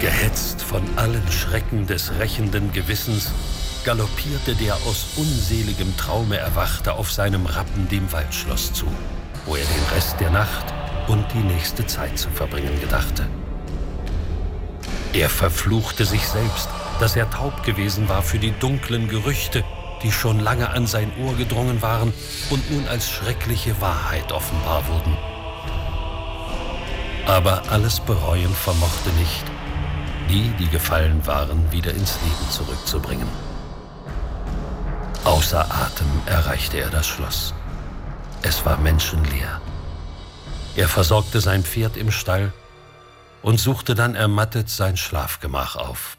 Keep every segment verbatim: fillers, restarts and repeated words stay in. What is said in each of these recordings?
Gehetzt von allen Schrecken des rächenden Gewissens, galoppierte der aus unseligem Traume Erwachte auf seinem Rappen dem Waldschloss zu, wo er den Rest der Nacht und die nächste Zeit zu verbringen gedachte. Er verfluchte sich selbst, dass er taub gewesen war für die dunklen Gerüchte, die schon lange an sein Ohr gedrungen waren und nun als schreckliche Wahrheit offenbar wurden. Aber alles bereuen vermochte nicht, die, die gefallen waren, wieder ins Leben zurückzubringen. Außer Atem erreichte er das Schloss. Es war menschenleer. Er versorgte sein Pferd im Stall und suchte dann ermattet sein Schlafgemach auf.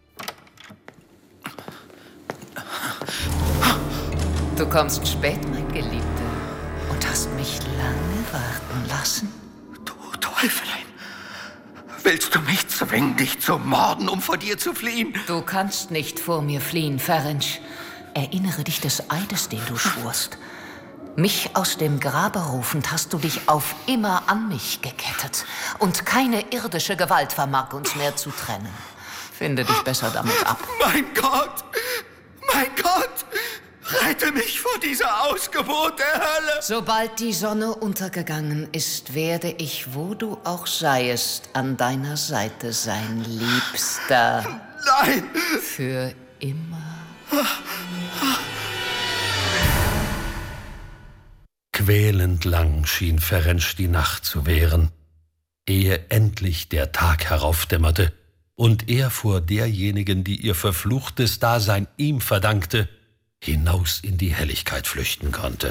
Du kommst spät, mein Geliebter, und hast mich lange warten lassen. Du Teufelin! Willst du mich zwingen, dich zu morden, um vor dir zu fliehen? Du kannst nicht vor mir fliehen, Ferenc. Erinnere dich des Eides, den du schwurst. Mich aus dem Grabe rufend hast du dich auf immer an mich gekettet. Und keine irdische Gewalt vermag uns mehr zu trennen. Finde dich besser damit ab. Mein Gott! Mein Gott! Rette mich vor dieser Ausgeburt der Hölle! Sobald die Sonne untergegangen ist, werde ich, wo du auch seiest, an deiner Seite sein, Liebster. Nein! Für immer. Quälend lang schien Ferenc die Nacht zu währen, ehe endlich der Tag heraufdämmerte und er vor derjenigen, die ihr verfluchtes Dasein ihm verdankte, hinaus in die Helligkeit flüchten konnte.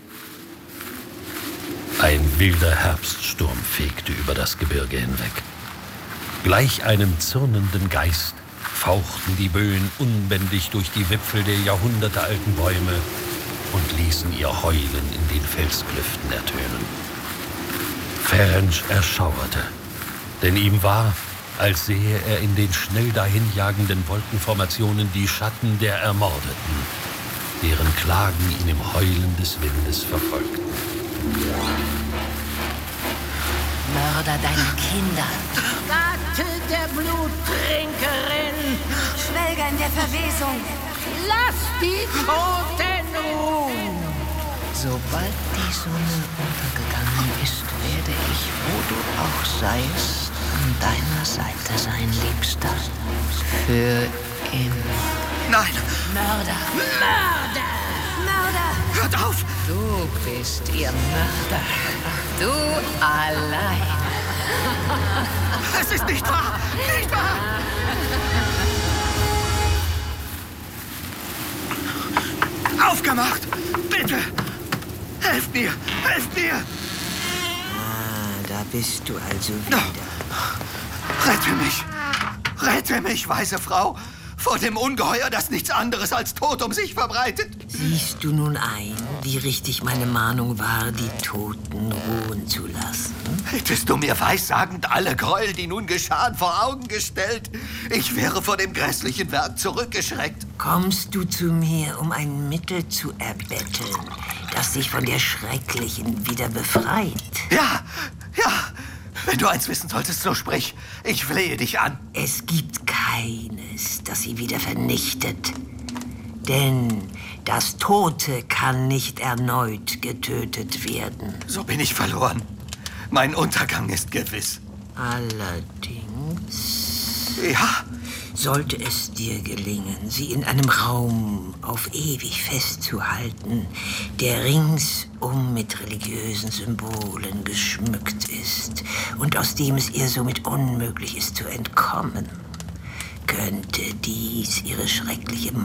Ein wilder Herbststurm fegte über das Gebirge hinweg. Gleich einem zürnenden Geist fauchten die Böen unbändig durch die Wipfel der jahrhundertealten Bäume und ließen ihr Heulen in den Felsklüften ertönen. Ferenc erschauerte, denn ihm war, als sehe er in den schnell dahinjagenden Wolkenformationen die Schatten der Ermordeten, deren Klagen ihn im Heulen des Windes verfolgten. Mörder deiner Kinder. Ratte der Bluttrinkerin. Schwelger in der Verwesung. Lass die Toten ruhen. Sobald die Sonne untergegangen ist, werde ich, wo du auch seist, an deiner Seite sein, Liebster. Für immer. Nein! Mörder! Mörder! Mörder! Hört auf! Du bist ihr Mörder. Du allein. Es ist nicht wahr! Nicht wahr! Aufgemacht! Bitte! Helft mir! Helft mir! Ah, da bist du also wieder. Rette mich! Rette mich, weise Frau! Vor dem Ungeheuer, das nichts anderes als Tod um sich verbreitet! Siehst du nun ein, wie richtig meine Mahnung war, die Toten ruhen zu lassen? Hättest du mir weissagend alle Gräuel, die nun geschahen, vor Augen gestellt, ich wäre vor dem grässlichen Werk zurückgeschreckt. Kommst du zu mir, um ein Mittel zu erbetteln, das dich von der Schrecklichen wieder befreit? Ja, ja, wenn du eins wissen solltest, so sprich. Ich flehe dich an. Es gibt keines, das sie wieder vernichtet. Denn das Tote kann nicht erneut getötet werden. So bin ich verloren. Mein Untergang ist gewiss. Allerdings... Ja? Sollte es dir gelingen, sie in einem Raum auf ewig festzuhalten, der ringsum mit religiösen Symbolen geschmückt ist und aus dem es ihr somit unmöglich ist zu entkommen, könnte dies ihre schreckliche